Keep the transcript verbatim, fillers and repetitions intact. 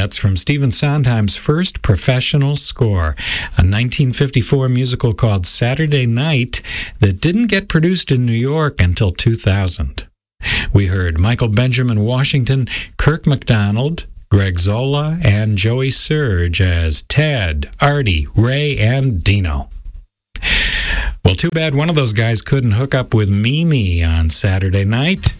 That's from Stephen Sondheim's first professional score, a nineteen fifty-four musical called Saturday Night that didn't get produced in New York until two thousand. We heard Michael Benjamin Washington, Kirk MacDonald, Greg Zola, and Joey Serge as Ted, Artie, Ray, and Dino. Well, too bad one of those guys couldn't hook up with Mimi on Saturday night.